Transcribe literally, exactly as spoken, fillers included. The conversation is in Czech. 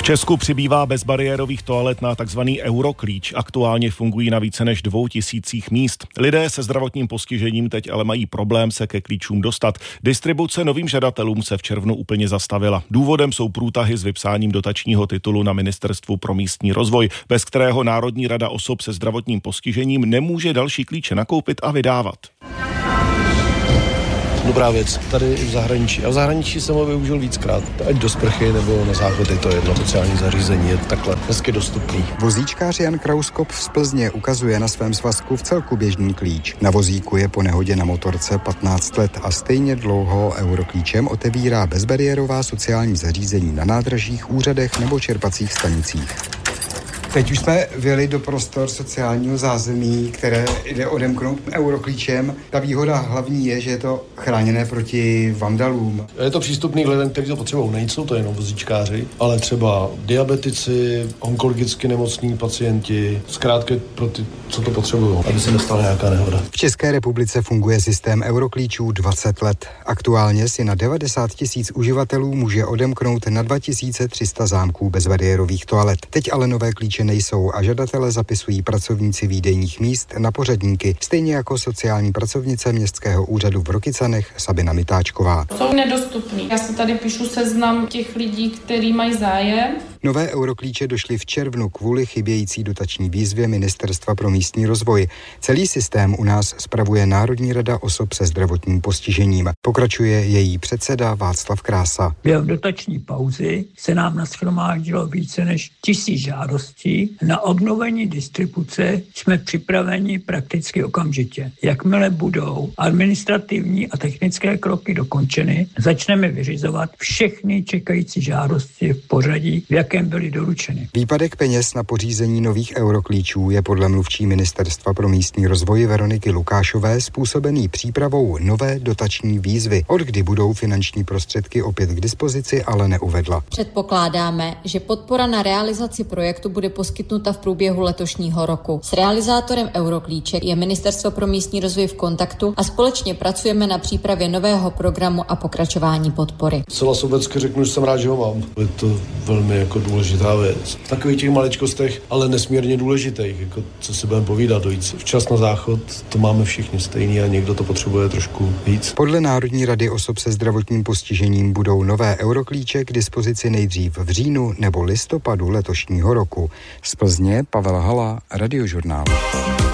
Česku přibývá bezbariérových toalet na takzvaný Euroklíč. Aktuálně fungují na více než dvou tisících míst. Lidé se zdravotním postižením teď ale mají problém se ke klíčům dostat. Distribuce novým žadatelům se v červnu úplně zastavila. Důvodem jsou průtahy s vypsáním dotačního titulu na Ministerstvu pro místní rozvoj, bez kterého Národní rada osob se zdravotním postižením nemůže další klíče nakoupit a vydávat. Dobrá věc, tady i v zahraničí. A v zahraničí jsem ho využil víckrát. Ať do sprchy nebo na záchod, je to jedno sociální zařízení, je takhle hezky dostupný. Vozíčkář Jan Krauskop z Plzně ukazuje na svém svazku vcelku běžný klíč. Na vozíku je po nehodě na motorce patnáct let a stejně dlouho Euroklíčem otevírá bezbariérová sociální zařízení na nádražích, úřadech nebo čerpacích stanicích. Teď už jsme vjeli do prostor sociálního zázemí, které jde odemknout Euroklíčem. Ta výhoda hlavní je, že je to chráněné proti vandalům. Je to přístupný lidem, kteří to potřebují. Nejsou to jenom vozíčkáři, ale třeba diabetici, onkologicky nemocní pacienti, zkrátka pro ty, co to potřebují, aby se nestala nějaká nehoda. V České republice funguje systém Euroklíčů dvacet let. Aktuálně si na devadesát tisíc uživatelů může odemknout na dva tisíce tři sta zámků bezbariérových toalet. Teď ale nové klíče nejsou a žadatele zapisují pracovníci výdejních míst na pořadníky, stejně jako sociální pracovnice Městského úřadu v Rokycanech Sabina Mitáčková. Jsou nedostupný. Já si tady píšu seznam těch lidí, kteří mají zájem. Nové Euroklíče došly v červnu kvůli chybějící dotační výzvě Ministerstva pro místní rozvoj. Celý systém u nás spravuje Národní rada osob se zdravotním postižením. Pokračuje její předseda Václav Krása. Během dotační pauzy se nám nashromáždilo více než tisíc žádostí. Na obnovení distribuce jsme připraveni prakticky okamžitě. Jakmile budou administrativní a technické kroky dokončeny, začneme vyřizovat všechny čekající žádosti v pořadí, v jakém byly doručeny. Výpadek peněz na pořízení nových Euroklíčů je podle mluvčí Ministerstva pro místní rozvoj Veroniky Lukášové způsobený přípravou nové dotační výzvy. Od kdy budou finanční prostředky opět k dispozici, ale neuvedla. Předpokládáme, že podpora na realizaci projektu bude poskytnuta v průběhu letošního roku. S realizátorem Euroklíček je Ministerstvo pro místní rozvoj v kontaktu a společně pracujeme na přípravě nového programu a pokračování podpory. Celá sobecky řeknu, že jsem rád, že ho mám. Je to velmi jako důležitá věc. V takových těch maličkostech, ale nesmírně důležitých, jako co si budeme povídat, dojít včas na záchod, to máme všichni stejný a někdo to potřebuje trošku víc. Podle Národní rady osob se zdravotním postižením budou nové Euroklíče k dispozici nejdřív v říjnu nebo listopadu letošního roku. Z Plzně Pavel Hala, Radiožurnál.